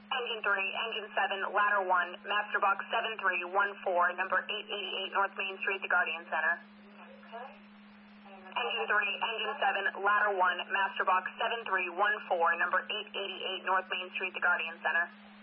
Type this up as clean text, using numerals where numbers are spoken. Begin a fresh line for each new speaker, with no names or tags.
Engine 3, Engine 7, Ladder 1, Master Box 7314, number 888 North Main Street, the Guardian Center. Engine 3, Engine 7, Ladder 1, Master Box 7314, number 888 North Main Street, the Guardian Center.